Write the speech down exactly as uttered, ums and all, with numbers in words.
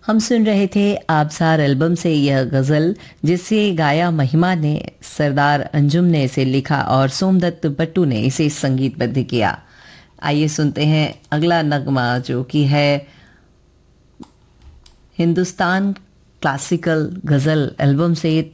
हम सुन रहे थे आबसार एल्बम से यह गज़ल, जिसे गाया महिमा ने, सरदार अंजुम ने इसे लिखा और सोमदत्त बट्टू ने इसे संगीतबद्ध किया। आइए सुनते हैं अगला नगमा, जो कि है हिंदुस्तान क्लासिकल गज़ल एल्बम से